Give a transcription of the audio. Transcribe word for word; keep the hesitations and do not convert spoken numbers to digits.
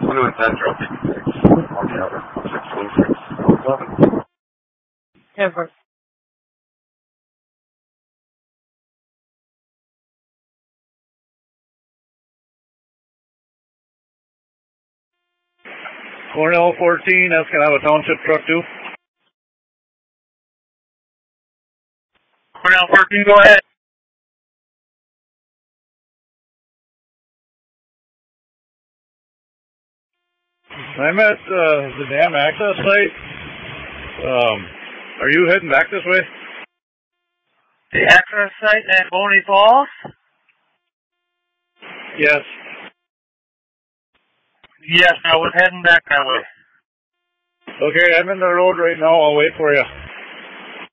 wonder what that drop is. Ever. Cornell fourteen, Escanaba Township truck two. Cornell fourteen, go ahead. I'm at uh, the dam access site. Um, are you heading back this way? The access site at Boney Falls? Yes. Yes, I was heading back that way. Okay, I'm in the road right now. I'll wait for you.